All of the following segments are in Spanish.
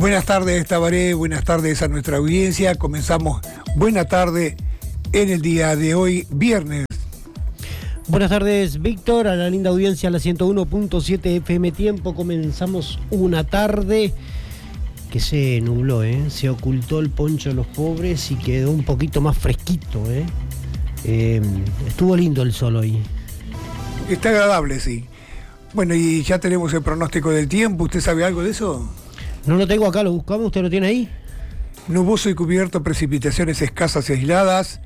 Buenas tardes, Tabaré, buenas tardes a nuestra audiencia. Comenzamos Buena Tarde en el día de hoy, viernes. Buenas tardes, Víctor, a la linda audiencia, a la 101.7 FM Tiempo. Comenzamos una tarde que se nubló, se ocultó el poncho de los pobres y quedó un poquito más fresquito. Estuvo lindo el sol hoy. Está agradable, sí. Bueno, y ya tenemos el pronóstico del tiempo. ¿Usted sabe algo de eso? No lo tengo acá, lo buscamos. ¿Usted lo tiene ahí? Nuboso y cubierto, precipitaciones escasas y aisladas.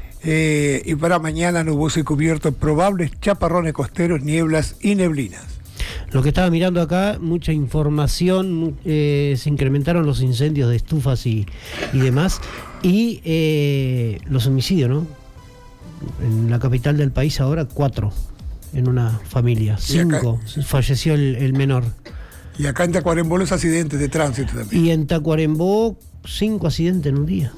Y para mañana nuboso y cubierto, probables chaparrones costeros, nieblas y neblinas. Lo que estaba mirando acá, mucha información, se incrementaron los incendios de estufas y demás, y los homicidios, ¿no? En la capital del país ahora 4 en una familia, 5, falleció el menor. Y acá en Tacuarembó los accidentes de tránsito también. Y en Tacuarembó 5 accidentes en un día.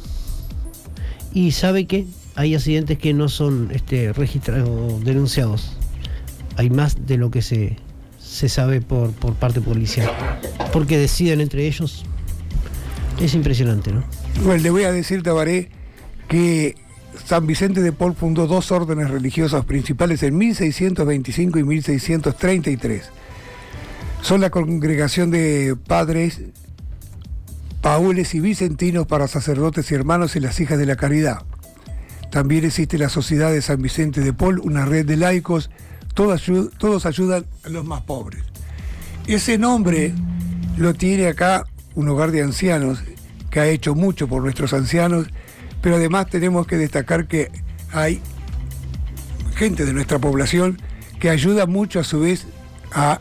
Y ¿sabe qué? Hay accidentes que no son registrados o denunciados. Hay más de lo que se sabe por parte policial. Porque deciden entre ellos. Es impresionante, ¿no? Bueno, le voy a decir, Tabaré, que San Vicente de Paul fundó 2 órdenes religiosas principales en 1625 y 1633. Son la Congregación de Padres Paules y Vicentinos para sacerdotes y hermanos y las Hijas de la Caridad. También existe la Sociedad de San Vicente de Paul, una red de laicos, todos ayudan a los más pobres. Ese nombre lo tiene acá un hogar de ancianos que ha hecho mucho por nuestros ancianos, pero además tenemos que destacar que hay gente de nuestra población que ayuda mucho a su vez a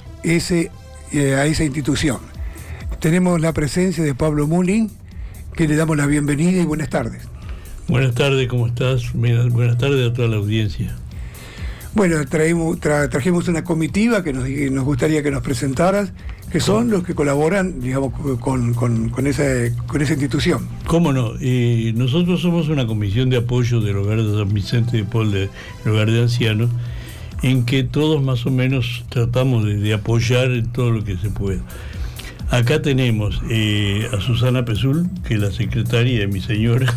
esa institución. Tenemos la presencia de Pablo Mulin, que le damos la bienvenida y buenas tardes. Buenas tardes, ¿cómo estás? Buenas tardes a toda la audiencia. Bueno, trajimos una comitiva que nos gustaría que nos presentaras, que son los que colaboran, digamos, con esa institución. ¿Cómo no? Nosotros somos una comisión de apoyo del Hogar de San Vicente de Paul, del Hogar de Ancianos, en que todos más o menos tratamos de apoyar en todo lo que se pueda. Acá tenemos a Susana Pesul, que es la secretaria de mi señora,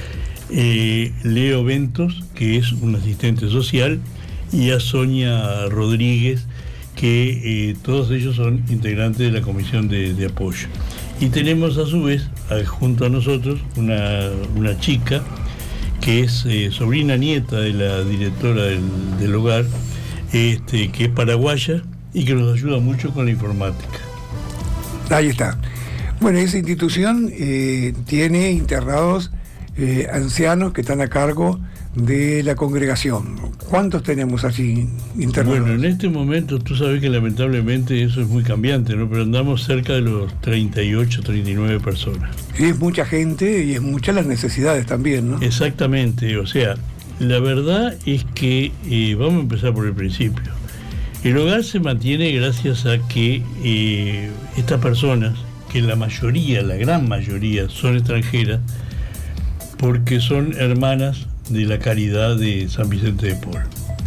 Leo Ventos, que es un asistente social, y a Sonia Rodríguez, que todos ellos son integrantes de la comisión de apoyo. Y tenemos a su vez, junto a nosotros, una chica que es sobrina nieta de la directora del hogar, que es paraguaya y que nos ayuda mucho con la informática. Ahí está. Bueno, esa institución tiene internados ancianos que están a cargo de la congregación. ¿Cuántos tenemos allí internados? Bueno, en este momento tú sabes que lamentablemente eso es muy cambiante, ¿no? Pero andamos cerca de los 38, 39 personas. Y es mucha gente y es muchas las necesidades también, ¿no? Exactamente, o sea, la verdad es que vamos a empezar por el principio. El hogar se mantiene gracias a que estas personas, que la gran mayoría son extranjeras, porque son hermanas de la Caridad de San Vicente de Paul.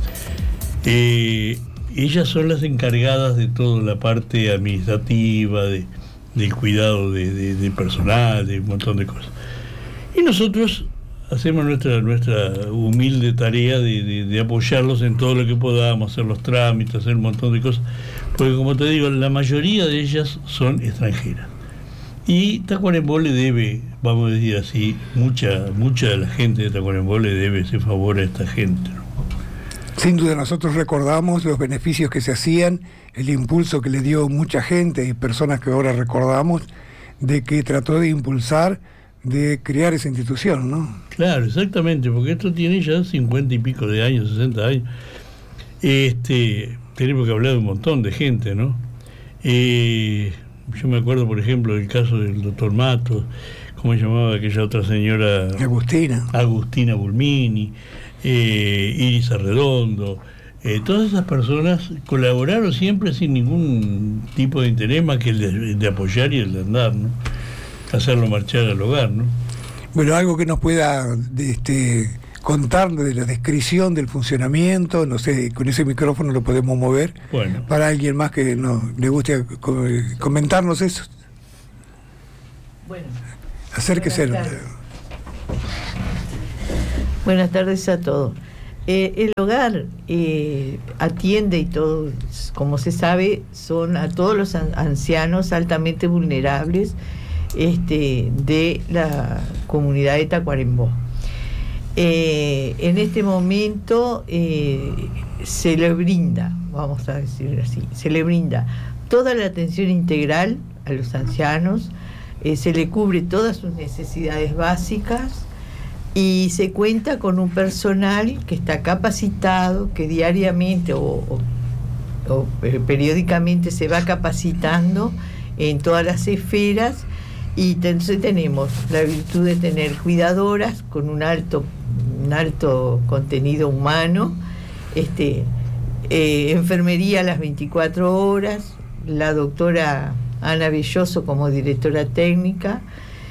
Ellas son las encargadas de toda la parte administrativa, del cuidado de personal, de un montón de cosas. Y nosotros hacemos nuestra humilde tarea de apoyarlos en todo lo que podamos, hacer los trámites, hacer un montón de cosas, porque como te digo, la mayoría de ellas son extranjeras. Y Tacuarembó le debe, vamos a decir así, mucha de la gente de Tacuarembó le debe ese favor a esta gente, ¿no? Sin duda nosotros recordamos los beneficios que se hacían, el impulso que le dio mucha gente y personas que ahora recordamos, de que trató de impulsar, de crear esa institución, ¿no? Claro, exactamente, porque esto tiene ya 50 y pico de años, 60 años. Tenemos que hablar de un montón de gente, ¿no? Yo me acuerdo, por ejemplo, del caso del doctor Matos, ¿cómo se llamaba aquella otra señora? Agustina Bulmini, Iris Arredondo. Todas esas personas colaboraron siempre sin ningún tipo de interés más que el de apoyar y el de andar, ¿no? Hacerlo marchar al hogar, ¿no? Bueno, algo que nos pueda contar de la descripción del funcionamiento, no sé, con ese micrófono lo podemos mover, bueno, para alguien más que le guste comentarnos eso. Bueno, acérquese. Buenas tardes a todos. El hogar atiende y todo, como se sabe, son a todos los ancianos altamente vulnerables de la comunidad de Tacuarembó. En este momento se le brinda, vamos a decir así, se le brinda toda la atención integral a los ancianos, se le cubre todas sus necesidades básicas y se cuenta con un personal que está capacitado, que diariamente o periódicamente se va capacitando en todas las esferas, y entonces tenemos la virtud de tener cuidadoras con un alto contenido humano, enfermería a las 24 horas, la doctora Ana Belloso como directora técnica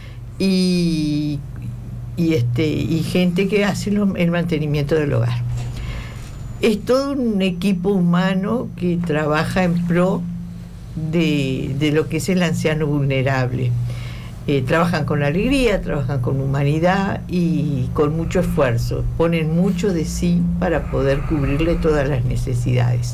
y gente que hace el mantenimiento del hogar. Es todo un equipo humano que trabaja en pro de lo que es el anciano vulnerable. Trabajan con alegría, trabajan con humanidad y con mucho esfuerzo. Ponen mucho de sí para poder cubrirle todas las necesidades.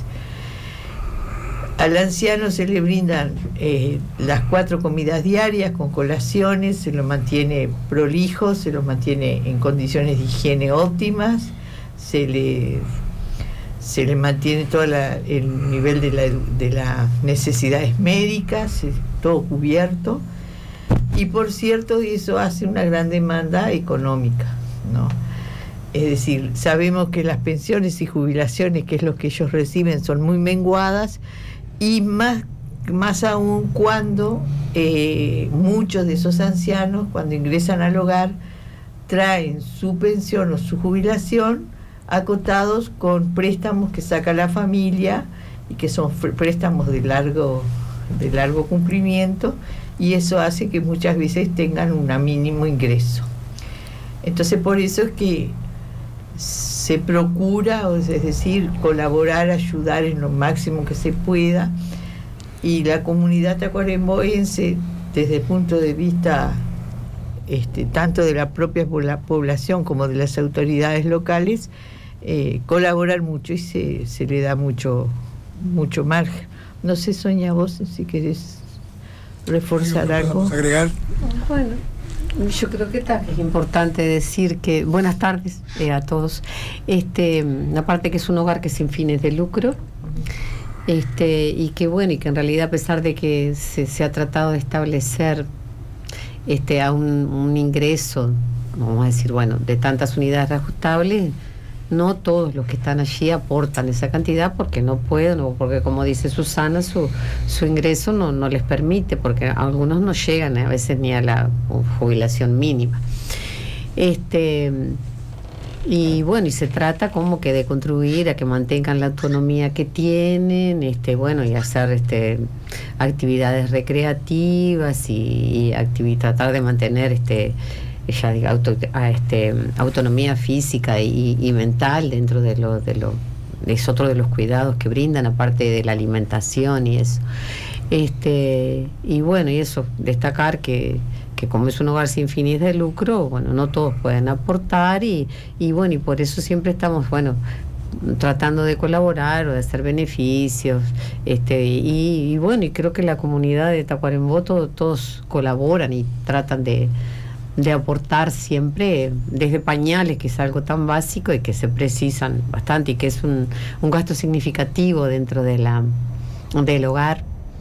Al anciano se le brindan las 4 comidas diarias con colaciones, se lo mantiene prolijo, se lo mantiene en condiciones de higiene óptimas, se le mantiene todo el nivel de las necesidades médicas, todo cubierto. Y por cierto, eso hace una gran demanda económica, ¿no? Es decir, sabemos que las pensiones y jubilaciones, que es lo que ellos reciben, son muy menguadas, y más aún cuando muchos de esos ancianos, cuando ingresan al hogar, traen su pensión o su jubilación acotados con préstamos que saca la familia y que son préstamos de largo cumplimiento, y eso hace que muchas veces tengan un mínimo ingreso. Entonces, por eso es que se procura, es decir, colaborar, ayudar en lo máximo que se pueda, y la comunidad tacuarembóense, desde el punto de vista tanto de la propia población como de las autoridades locales, colaborar mucho, y se le da mucho margen. No sé, Sonia, vos si querés reforzar algo. ¿Vamos a agregar? Bueno, yo creo que es importante decir que buenas tardes a todos. Aparte que es un hogar que es sin fines de lucro, y que bueno, y que en realidad, a pesar de que se ha tratado de establecer a un ingreso, vamos a decir, bueno, de tantas unidades reajustables, no todos los que están allí aportan esa cantidad porque no pueden, o porque, como dice Susana, su ingreso no les permite, porque algunos no llegan a veces ni a la jubilación mínima. Y bueno, y se trata como que de contribuir a que mantengan la autonomía que tienen, bueno, y hacer actividades recreativas y tratar de mantener autonomía física y mental dentro es otro de los cuidados que brindan, aparte de la alimentación y eso. Y bueno, y eso, destacar que como es un hogar sin fines de lucro, bueno, no todos pueden aportar, y bueno, y por eso siempre estamos, bueno, tratando de colaborar o de hacer beneficios, y bueno, y creo que la comunidad de Tacuarembó todos colaboran y tratan de aportar siempre, desde pañales, que es algo tan básico y que se precisan bastante, y que es un gasto significativo dentro del hogar,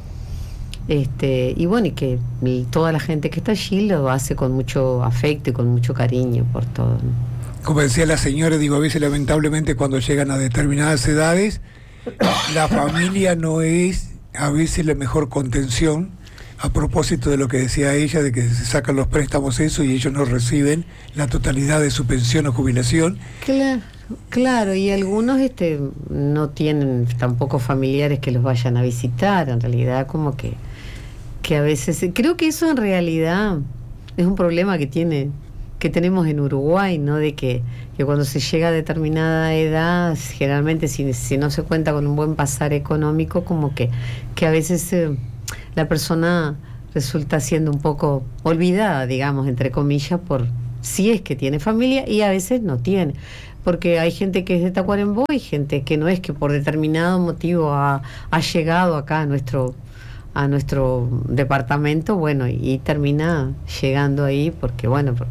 y bueno, y que toda la gente que está allí lo hace con mucho afecto y con mucho cariño por todo, ¿no? Como decía la señora, digo, a veces lamentablemente cuando llegan a determinadas edades, la familia no es a veces la mejor contención, a propósito de lo que decía ella, de que se sacan los préstamos eso y ellos no reciben la totalidad de su pensión o jubilación. Claro, y algunos no tienen tampoco familiares que los vayan a visitar, en realidad como que a veces, creo que eso en realidad es un problema que tenemos en Uruguay, ¿no? De que cuando se llega a determinada edad, generalmente si no se cuenta con un buen pasar económico, como que a veces la persona resulta siendo un poco olvidada, digamos, entre comillas, por si es que tiene familia y a veces no tiene. Porque hay gente que es de Tacuarembó y gente que no es, que por determinado motivo ha llegado acá a nuestro departamento, bueno, y termina llegando ahí porque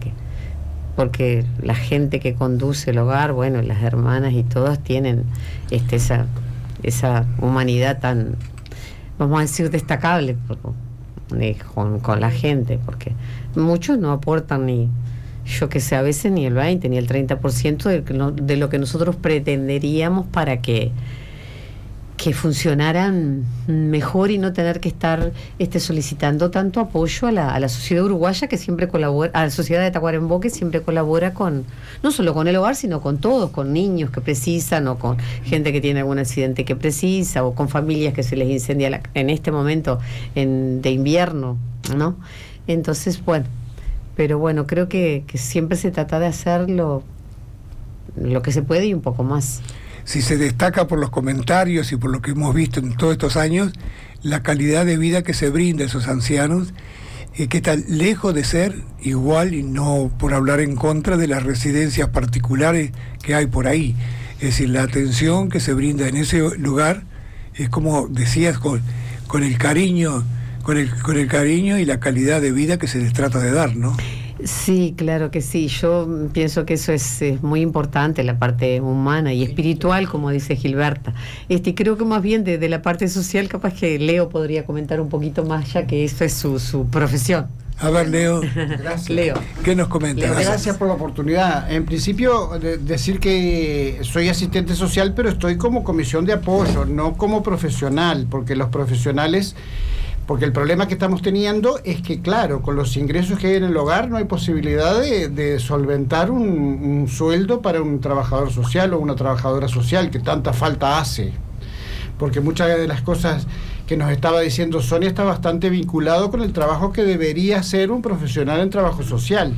la gente que conduce el hogar, bueno, las hermanas y todas tienen esa humanidad tan, vamos a decir, destacable con la gente, porque muchos no aportan ni, yo que sé, a veces ni el 20 ni el 30% de lo que nosotros pretenderíamos para que funcionaran mejor y no tener que estar solicitando tanto apoyo a la sociedad uruguaya, que siempre colabora, a la sociedad de Tacuarembó, que siempre colabora con, no solo con el hogar, sino con todos, con niños que precisan, o con gente que tiene algún accidente que precisa, o con familias que se les incendia en este momento de invierno, ¿no? Entonces, bueno, pero bueno, creo que siempre se trata de hacer lo que se puede y un poco más. Si se destaca por los comentarios y por lo que hemos visto en todos estos años, la calidad de vida que se brinda a esos ancianos, que está lejos de ser igual, y no por hablar en contra de las residencias particulares que hay por ahí. Es decir, la atención que se brinda en ese lugar es, como decías, con el cariño, con el cariño y la calidad de vida que se les trata de dar, ¿no? Sí, claro que sí. Yo pienso que eso es muy importante, la parte humana y espiritual, como dice Gilberta. Creo que más bien de la parte social, capaz que Leo podría comentar un poquito más, ya que eso es su profesión. A ver, Leo. Gracias. Leo. ¿Qué nos comentas? Gracias por la oportunidad. En principio, decir que soy asistente social, pero estoy como comisión de apoyo, no como profesional, porque los profesionales... Porque el problema que estamos teniendo es que, claro, con los ingresos que hay en el hogar no hay posibilidad de solventar un sueldo para un trabajador social o una trabajadora social, que tanta falta hace. Porque muchas de las cosas que nos estaba diciendo Sonia está bastante vinculado con el trabajo que debería hacer un profesional en trabajo social.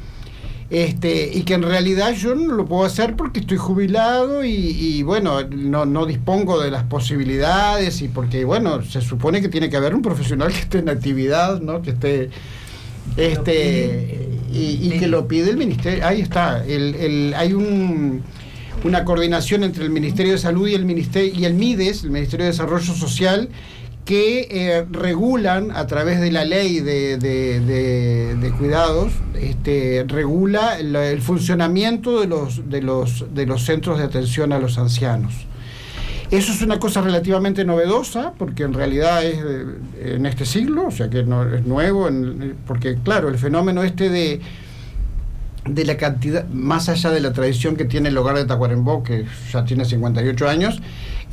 Y que en realidad yo no lo puedo hacer porque estoy jubilado y bueno, no dispongo de las posibilidades, y porque bueno, se supone que tiene que haber un profesional que esté en actividad, ¿no? Que esté y que lo pide el ministerio. Ahí está, hay una coordinación entre el Ministerio de Salud y el MIDES, el Ministerio de Desarrollo Social, que regulan a través de la ley de cuidados, regula el funcionamiento de los centros de atención a los ancianos. Eso es una cosa relativamente novedosa, porque en realidad es en este siglo, o sea que no es nuevo, porque claro, el fenómeno de la cantidad, más allá de la tradición que tiene el hogar de Tacuarembó, que ya tiene 58 años,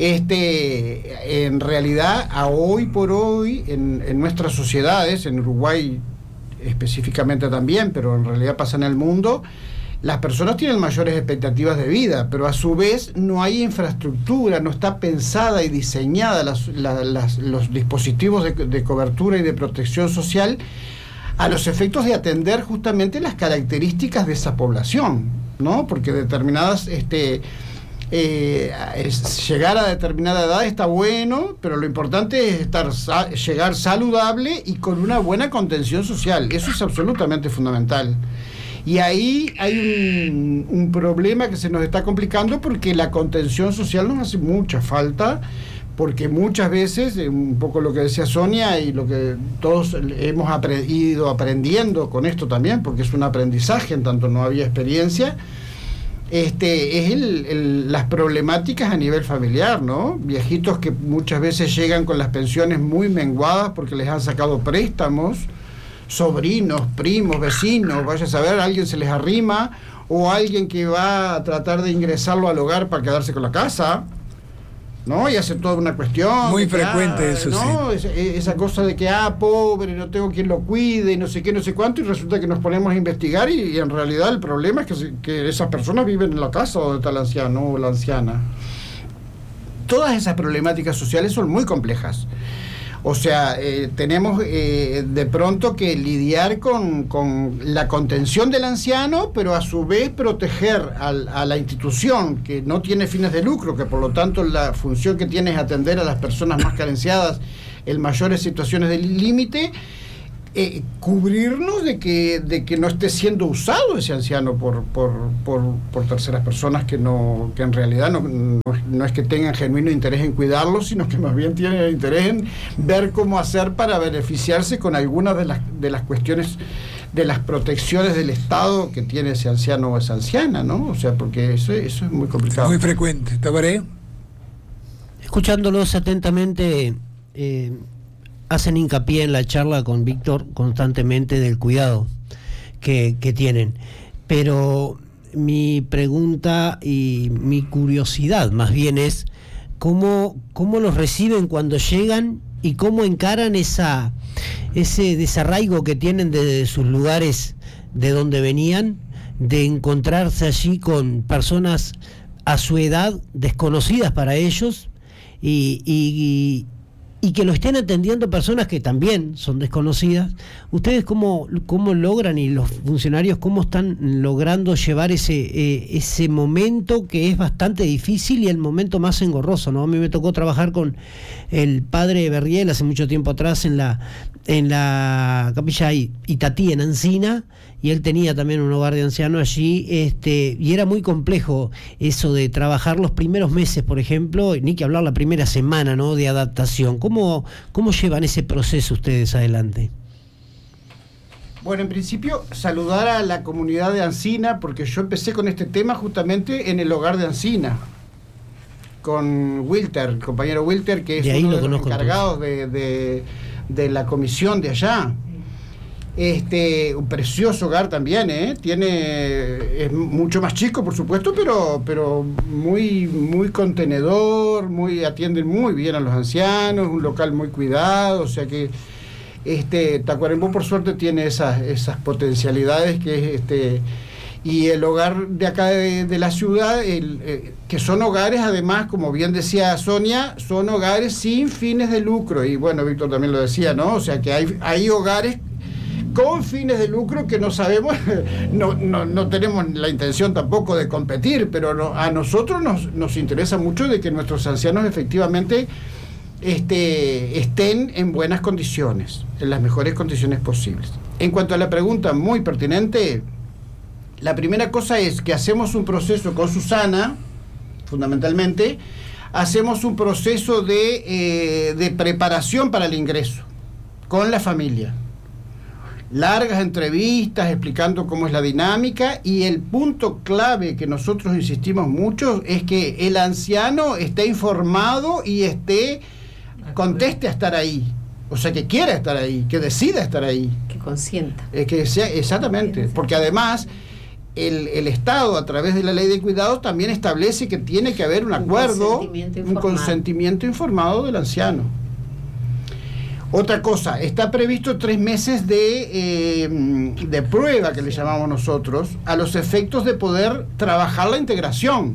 en realidad, a hoy por hoy, en nuestras sociedades, en Uruguay específicamente también, pero en realidad pasa en el mundo, las personas tienen mayores expectativas de vida, pero a su vez no hay infraestructura, no está pensada y diseñada los dispositivos de cobertura y de protección social a los efectos de atender justamente las características de esa población, ¿no? Porque determinadas... llegar a determinada edad está bueno, pero lo importante es llegar saludable y con una buena contención social. Eso es absolutamente fundamental. Y ahí hay un problema que se nos está complicando, porque la contención social nos hace mucha falta, porque muchas veces, un poco lo que decía Sonia y lo que todos hemos ido aprendiendo con esto también, porque es un aprendizaje, en tanto no había experiencia, es las problemáticas a nivel familiar, ¿no? Viejitos que muchas veces llegan con las pensiones muy menguadas porque les han sacado préstamos, sobrinos, primos, vecinos, vaya a saber, alguien se les arrima, o alguien que va a tratar de ingresarlo al hogar para quedarse con la casa, ¿no? Y hace toda una cuestión. Muy frecuente eso, ¿no? sí. Esa cosa de que, pobre, no tengo quien lo cuide, y no sé qué, no sé cuánto, y resulta que nos ponemos a investigar y en realidad el problema es que esas personas viven en la casa donde está el anciano o la anciana. Todas esas problemáticas sociales son muy complejas. O sea, tenemos de pronto que lidiar con la contención del anciano, pero a su vez proteger a la institución que no tiene fines de lucro, que por lo tanto la función que tiene es atender a las personas más carenciadas en mayores situaciones de límite, cubrirnos de que no esté siendo usado ese anciano por terceras personas que en realidad no es que tengan genuino interés en cuidarlo, sino que más bien tienen interés en ver cómo hacer para beneficiarse con algunas de las cuestiones, de las protecciones del Estado que tiene ese anciano o esa anciana, ¿no? O sea, porque eso es muy complicado. Muy frecuente. ¿Tabaré? Escuchándolos atentamente, hacen hincapié en la charla con Víctor constantemente del cuidado que tienen. Pero mi pregunta y mi curiosidad más bien es cómo los reciben cuando llegan y cómo encaran ese desarraigo que tienen de sus lugares de donde venían, de encontrarse allí con personas a su edad desconocidas para ellos y que lo estén atendiendo personas que también son desconocidas. ¿Ustedes cómo logran, y los funcionarios cómo están logrando llevar ese momento que es bastante difícil y el momento más engorroso, ¿no? A mí me tocó trabajar con el padre Berriel hace mucho tiempo atrás en la capilla Itatí en Ancina, y él tenía también un hogar de ancianos allí, y era muy complejo eso de trabajar los primeros meses, por ejemplo, ni que hablar la primera semana, ¿no?, de adaptación. ¿Cómo llevan ese proceso ustedes adelante? Bueno, en principio, saludar a la comunidad de Ancina, porque yo empecé con este tema justamente en el hogar de Ancina, con Wilter, el compañero Wilter, que es uno de los encargados de la comisión de allá. Un precioso hogar también, es mucho más chico, por supuesto, pero muy, muy contenedor, atienden muy bien a los ancianos, un local muy cuidado, o sea que Tacuarembó por suerte tiene esas potencialidades que y el hogar de acá de la ciudad, que son hogares, además, como bien decía Sonia, son hogares sin fines de lucro, y bueno, Víctor también lo decía, ¿no? O sea que hay hogares con fines de lucro que no sabemos, no tenemos la intención tampoco de competir, pero a nosotros nos interesa mucho de que nuestros ancianos efectivamente estén en buenas condiciones, en las mejores condiciones posibles. En cuanto a la pregunta muy pertinente, la primera cosa es que hacemos un proceso con Susana, fundamentalmente, hacemos un proceso de preparación para el ingreso, con la familia. Largas entrevistas explicando cómo es la dinámica, y el punto clave que nosotros insistimos mucho es que el anciano esté informado y conteste a estar ahí, o sea, que quiera estar ahí, que decida estar ahí, que consienta, que sea, exactamente, porque además el Estado, a través de la ley de cuidados, también establece que tiene que haber un acuerdo, un consentimiento informado del anciano. Otra cosa, está previsto 3 meses de prueba, que le llamamos nosotros, a los efectos de poder trabajar la integración.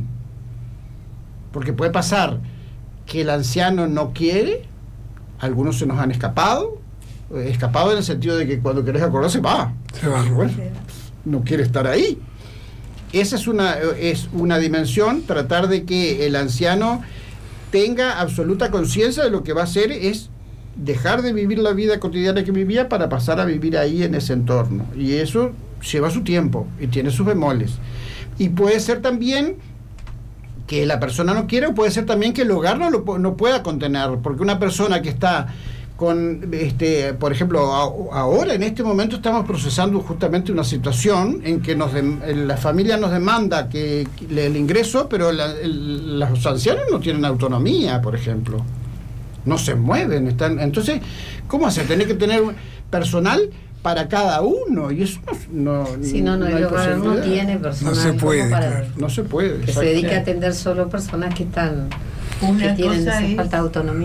Porque puede pasar que el anciano no quiere, algunos se nos han escapado en el sentido de que cuando querés acordarse, se va. Bueno, no quiere estar ahí. Esa es una dimensión, tratar de que el anciano tenga absoluta conciencia de lo que va a hacer es dejar de vivir la vida cotidiana que vivía para pasar a vivir ahí en ese entorno, y eso lleva su tiempo y tiene sus bemoles, y puede ser también que la persona no quiera, o puede ser también que el hogar no pueda contener, porque una persona que está con por ejemplo, ahora en este momento estamos procesando justamente una situación en que la familia nos demanda que el ingreso, pero los ancianos no tienen autonomía, por ejemplo, no se mueven, entonces, ¿cómo hacer? Tiene que tener personal para cada uno, y eso no el hogar no tiene personal, no se puede, no se puede, que se dedique a atender solo personas que tienen esa falta de autonomía.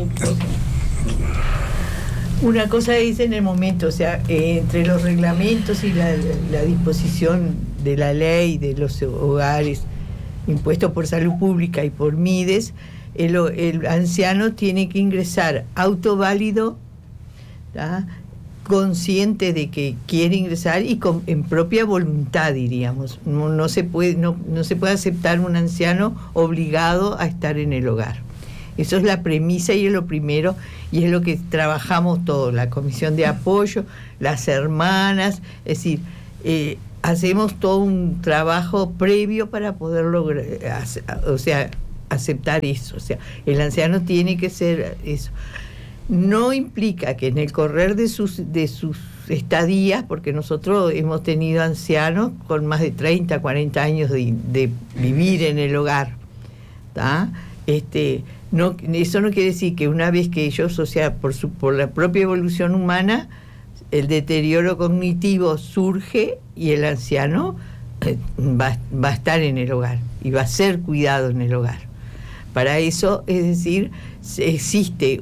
Una cosa es en el momento, o sea, entre los reglamentos y la disposición de la ley de los hogares impuestos por Salud Pública y por Mides, el anciano tiene que ingresar autoválido, ¿tá?, consciente de que quiere ingresar y en propia voluntad, diríamos. No se puede aceptar un anciano obligado a estar en el hogar. Eso es la premisa y es lo primero, y es lo que trabajamos todos, la comisión de apoyo, las hermanas, es decir, hacemos todo un trabajo previo para poder lograr, aceptar eso. O sea, el anciano tiene que ser eso. No implica que en el correr de sus estadías, porque nosotros hemos tenido ancianos con más de 30, 40 años de vivir en el hogar, ¿tá? No, eso no quiere decir que una vez que ellos, o sea, por la propia evolución humana, el deterioro cognitivo surge y el anciano va a estar en el hogar y va a ser cuidado en el hogar. Para eso, es decir, existe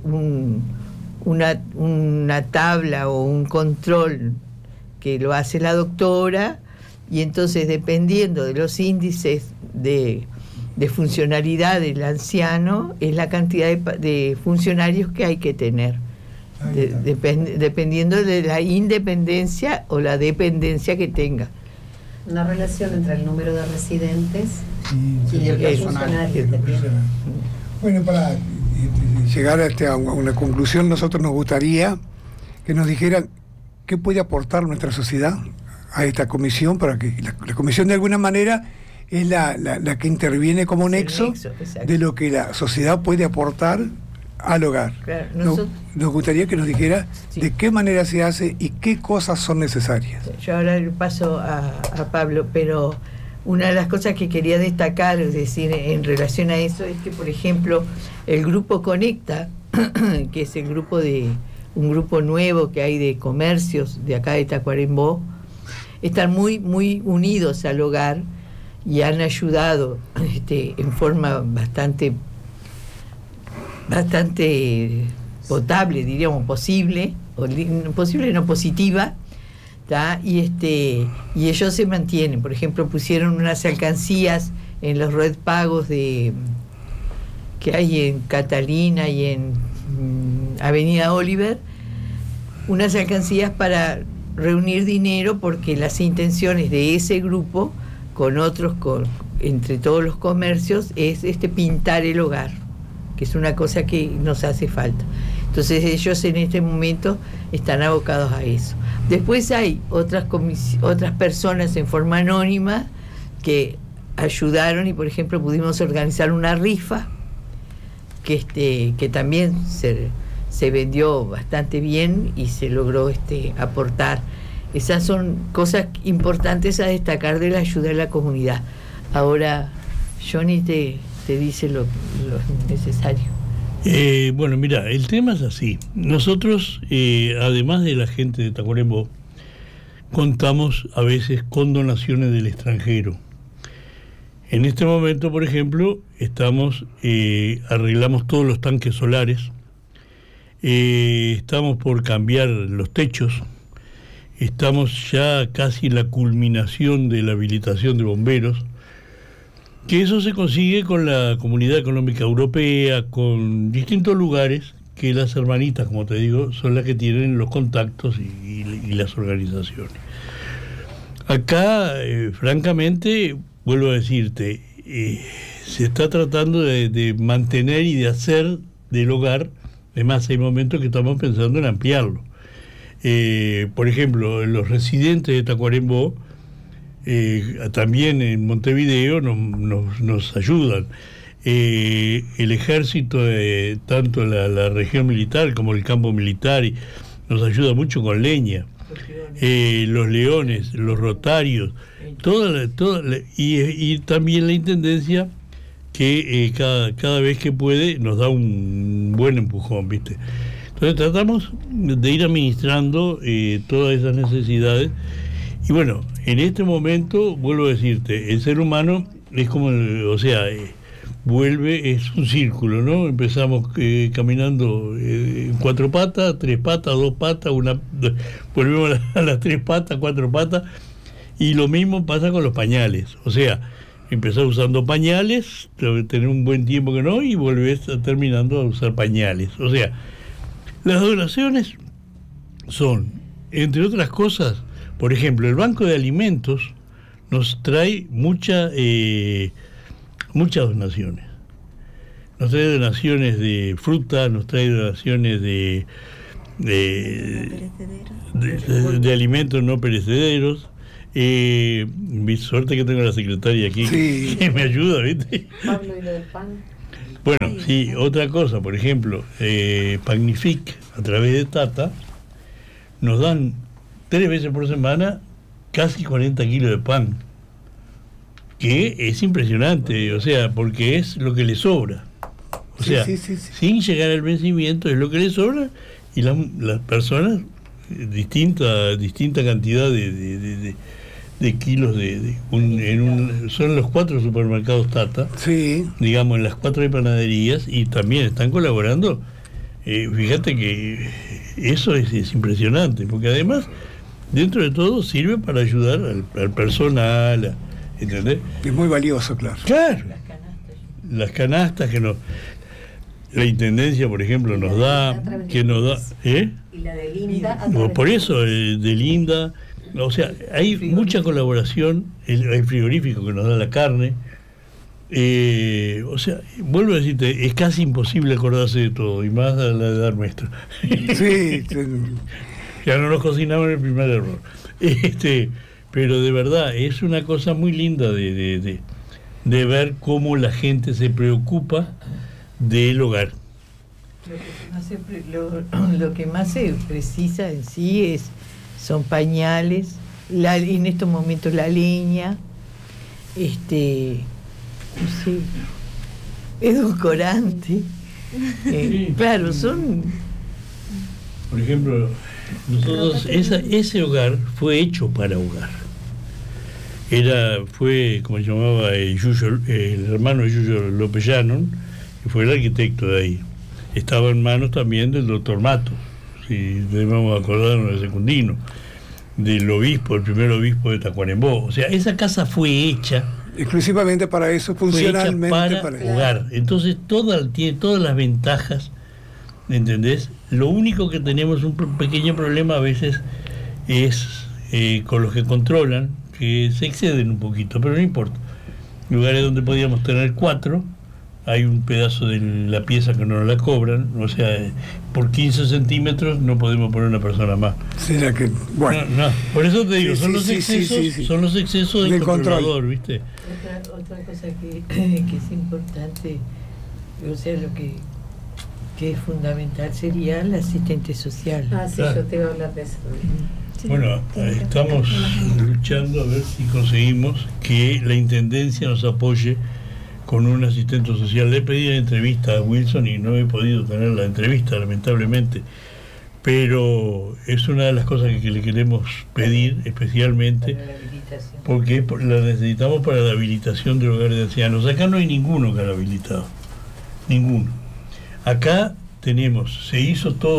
una tabla o un control que lo hace la doctora, y entonces, dependiendo de los índices de funcionalidad del anciano, es la cantidad de funcionarios que hay que tener, dependiendo de la independencia o la dependencia que tenga. Una relación entre el número de residentes y el personal. Bueno, para llegar a una conclusión, nosotros nos gustaría que nos dijeran qué puede aportar nuestra sociedad a esta comisión, para que la comisión de alguna manera es la que interviene como nexo de lo que la sociedad puede aportar al hogar. Claro, nos gustaría que nos dijera de qué manera se hace y qué cosas son necesarias. Yo ahora le paso a Pablo, pero una de las cosas que quería destacar, es decir, en relación a eso, es que, por ejemplo, el grupo Conecta, que es un grupo nuevo que hay de comercios de acá de Tacuarembó, están muy, muy unidos al hogar y han ayudado en forma bastante potable, diríamos, posible no positiva, ¿tá? Y ellos se mantienen. Por ejemplo, pusieron unas alcancías en los red pagos que hay en Catalina y en Avenida Oliver, unas alcancías para reunir dinero, porque las intenciones de ese grupo entre todos los comercios es pintar el hogar, que es una cosa que nos hace falta. Entonces ellos en este momento están abocados a eso. Después hay otras personas en forma anónima que ayudaron, y por ejemplo pudimos organizar una rifa que también se vendió bastante bien y se logró aportar. Esas son cosas importantes a destacar de la ayuda de la comunidad. Ahora Johnny te dice lo necesario. Bueno, mira, el tema es así. Nosotros, además de la gente de Tacuarembó, contamos a veces con donaciones del extranjero. En este momento, por ejemplo, arreglamos todos los tanques solares, estamos por cambiar los techos, estamos ya casi en la culminación de la habilitación de bomberos, que eso se consigue con la Comunidad Económica Europea, con distintos lugares, que las hermanitas, como te digo, son las que tienen los contactos y las organizaciones. Acá, francamente, vuelvo a decirte, se está tratando de mantener y de hacer del hogar. Además, hay momentos que estamos pensando en ampliarlo. Por ejemplo, los residentes de Tacuarembó, también en Montevideo nos ayudan. El ejército, tanto la región militar como el campo militar, nos ayuda mucho con leña. Los leones, los rotarios, y también la intendencia, que cada vez que puede nos da un buen empujón, ¿viste? Entonces tratamos de ir administrando todas esas necesidades. Y bueno, en este momento, vuelvo a decirte, el ser humano es como, es un círculo, ¿no? Empezamos caminando en 4 patas, 3 patas, 2 patas, volvemos a las 3 patas, 4 patas, y lo mismo pasa con los pañales. O sea, empezás usando pañales, tener un buen tiempo que no, y volvés terminando a usar pañales. O sea, las donaciones son, entre otras cosas, por ejemplo, el Banco de Alimentos nos trae muchas donaciones. nos trae donaciones de fruta, nos trae donaciones de alimentos no perecederos. Mi suerte que tengo a la secretaria aquí que me ayuda, ¿viste? Pablo, ¿y lo del pan? Bueno, sí, otra cosa, por ejemplo, Pagnific, a través de Tata, nos dan 3 veces por semana casi 40 kilos de pan, que es impresionante, o sea, porque es lo que le sobra. O sea, sin llegar al vencimiento es lo que le sobra, y las personas, distinta cantidad de kilos son los 4 supermercados Tata, digamos, en las 4 hay panaderías, y también están colaborando. Fíjate que eso es impresionante, porque además, dentro de todo, sirve para ayudar al personal, ¿entendés? Es muy valioso, claro. Claro. Las canastas que la Intendencia, por ejemplo, nos da, Y la de Linda. Por eso, de Linda, o sea, hay mucha colaboración, el frigorífico que nos da la carne. O sea, vuelvo a decirte, es casi imposible acordarse de todo, y más a la edad nuestra. Ya no nos cocinamos en el primer error. Pero de verdad, es una cosa muy linda de ver cómo la gente se preocupa del hogar. Lo que más se precisa en sí son pañales, en estos momentos la leña, edulcorante. Claro, son... Por ejemplo, nosotros, ese hogar fue hecho para hogar. Fue, como se llamaba, el hermano de Yuyo López Llanon, que fue el arquitecto de ahí. Estaba en manos también del doctor Mato, si debemos acordarnos de Secundino, del obispo, el primer obispo de Tacuarembó. O sea, esa casa fue hecha exclusivamente para eso, funcionalmente para hogar. Entonces tiene todas las ventajas, ¿entendés? Lo único que tenemos un pequeño problema a veces es con los que controlan, que se exceden un poquito, pero no importa. Lugares donde podíamos tener 4, hay un pedazo de la pieza que no nos la cobran, o sea, por 15 centímetros no podemos poner una persona más. ¿Será que? Bueno. No, por eso te digo, son los excesos del controlador, ¿viste? Otra cosa que es importante, o sea, lo que es fundamental sería el asistente social. Sí, yo te iba a hablar de eso. Bueno, estamos luchando a ver si conseguimos que la Intendencia nos apoye con un asistente social. Le he pedido la entrevista a Wilson y no he podido tener la entrevista, lamentablemente, pero es una de las cosas que le queremos pedir especialmente, porque la necesitamos para la habilitación del hogar de ancianos. Acá no hay ninguno que haya habilitado, ninguno. Acá se hizo toda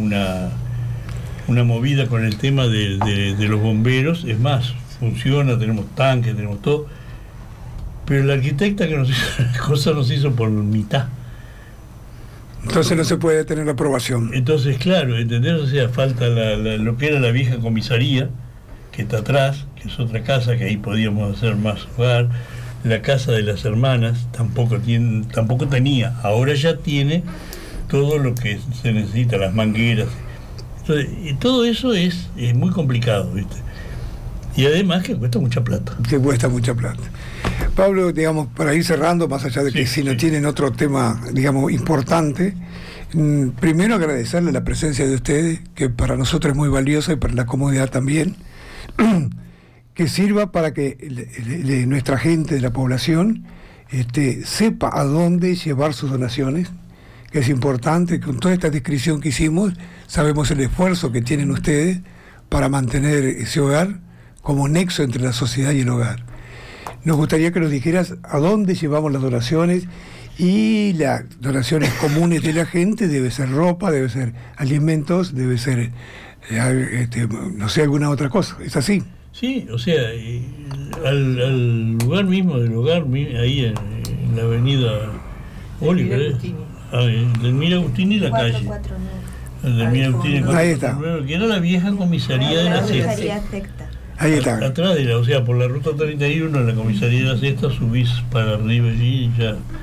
una movida con el tema de los bomberos, es más, funciona, tenemos tanques, tenemos todo, pero la arquitecta que nos hizo las cosas nos hizo por mitad. Entonces no se puede tener aprobación. Entonces, claro, ¿entendés? O sea, falta lo que era la vieja comisaría, que está atrás, que es otra casa, que ahí podíamos hacer más hogar. La casa de las hermanas tampoco tenía, ahora ya tiene todo lo que se necesita, las mangueras. Entonces, todo eso es muy complicado, ¿viste? Y además que cuesta mucha plata. Que cuesta mucha plata. Pablo, digamos, para ir cerrando, más allá de que si no tienen otro tema, digamos, importante, primero agradecerle la presencia de ustedes, que para nosotros es muy valiosa y para la comunidad también, que sirva para que nuestra gente de la población sepa a dónde llevar sus donaciones, que es importante. Con toda esta descripción que hicimos, sabemos el esfuerzo que tienen ustedes para mantener ese hogar como nexo entre la sociedad y el hogar. Nos gustaría que nos dijeras a dónde llevamos las donaciones, y las donaciones comunes de la gente debe ser ropa, debe ser alimentos, debe ser no sé, alguna otra cosa. ¿Es así? Sí, o sea, al lugar mismo del hogar, ahí en la avenida Oliver, Delmira Agustini y la calle. Delmira Agustini, ahí está. Que era la vieja comisaría de la Cesta. Ahí está. Atrás o sea, por la ruta 31, en la comisaría de la Cesta, subís para arriba allí y ya.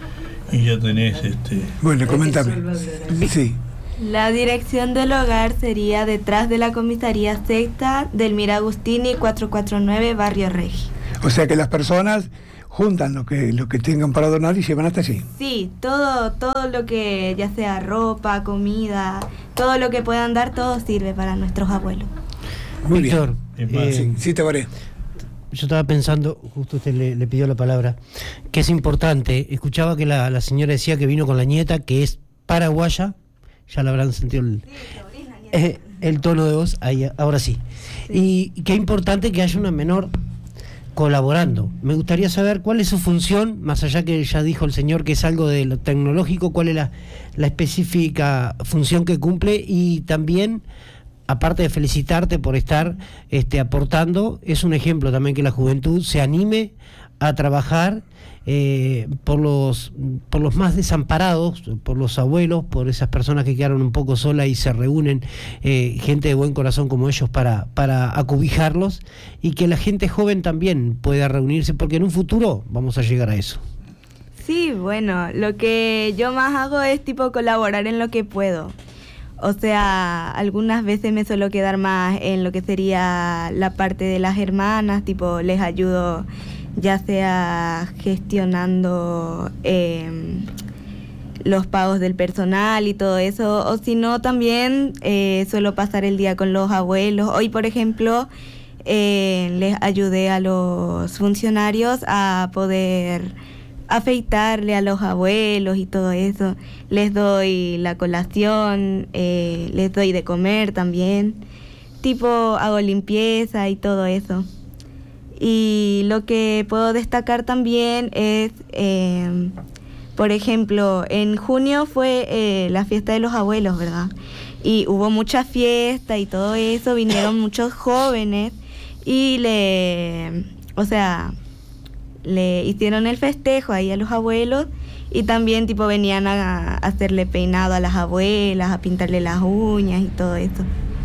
Y ya tenés Bueno, coméntame. Sí. La dirección del hogar sería detrás de la comisaría sexta del Mir Agustini 449, Barrio Regi. O sea que las personas juntan lo que tengan para donar y llevan hasta allí. Sí, todo lo que, ya sea ropa, comida, todo lo que puedan dar, todo sirve para nuestros abuelos. Muy Víctor, bien. Sí, te veré. Yo estaba pensando, justo usted le pidió la palabra, que es importante. Escuchaba que la señora decía que vino con la nieta, que es paraguaya. Ya la habrán sentido el tono de voz, ahí, ahora sí. Y qué importante que haya una menor colaborando. Me gustaría saber cuál es su función, más allá que ya dijo el señor que es algo de lo tecnológico, cuál es la específica función que cumple, y también, aparte de felicitarte por estar aportando, es un ejemplo también que la juventud se anime a trabajar por los más desamparados, por los abuelos, por esas personas que quedaron un poco solas y se reúnen gente de buen corazón como ellos para acobijarlos, y que la gente joven también pueda reunirse, porque en un futuro vamos a llegar a eso. Sí, bueno, lo que yo más hago es tipo colaborar en lo que puedo. O sea, algunas veces me suelo quedar más en lo que sería la parte de las hermanas, tipo les ayudo ya sea gestionando los pagos del personal y todo eso, o si no también suelo pasar el día con los abuelos. Hoy, por ejemplo, les ayudé a los funcionarios a poder afeitarle a los abuelos y todo eso. Les doy la colación, les doy de comer también, tipo hago limpieza y todo eso. Y lo que puedo destacar también es, por ejemplo, en junio fue la fiesta de los abuelos, ¿verdad? Y hubo mucha fiesta y todo eso, vinieron muchos jóvenes y le hicieron el festejo ahí a los abuelos, y también tipo venían a hacerle peinado a las abuelas, a pintarle las uñas y todo eso.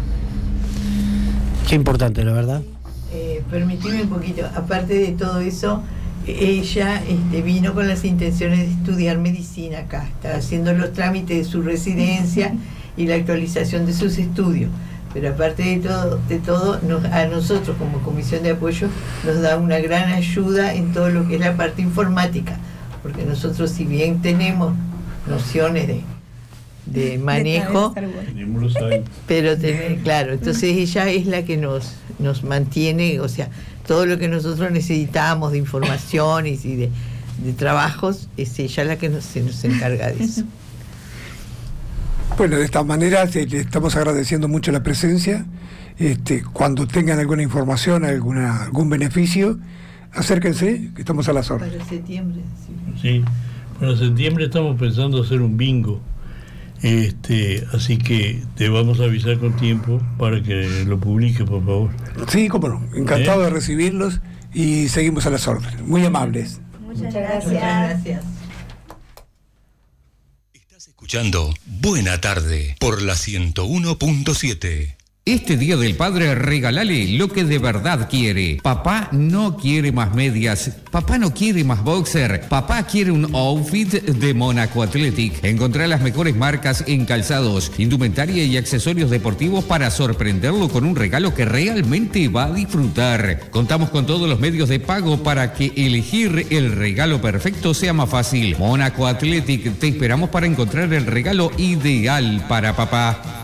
Qué importante, la verdad. Permitime un poquito, aparte de todo eso, ella vino con las intenciones de estudiar medicina acá, está haciendo los trámites de su residencia y la actualización de sus estudios, pero aparte de todo a nosotros como comisión de apoyo nos da una gran ayuda en todo lo que es la parte informática, porque nosotros, si bien tenemos nociones de manejo, pero claro, entonces ella es la que nos mantiene, o sea, todo lo que nosotros necesitamos de informaciones y de trabajos, es ella la que se nos encarga de eso. Bueno, de esta manera le estamos agradeciendo mucho la presencia. Cuando tengan alguna información, algún beneficio, acérquense, que estamos a las órdenes. Para septiembre. Sí, para septiembre estamos pensando hacer un bingo. Así que te vamos a avisar con tiempo para que lo publique, por favor. Sí, cómo no. Encantado de recibirlos y seguimos a las órdenes. Muy amables. Muchas gracias. Estás escuchando Buena Tarde por la 101.7. Este Día del Padre regalale lo que de verdad quiere. Papá no quiere más medias, papá no quiere más boxer, papá quiere un outfit de Mónaco Athletic. Encontrá las mejores marcas en calzados, indumentaria y accesorios deportivos para sorprenderlo con un regalo que realmente va a disfrutar. Contamos con todos los medios de pago para que elegir el regalo perfecto sea más fácil. Mónaco Athletic, te esperamos para encontrar el regalo ideal para papá.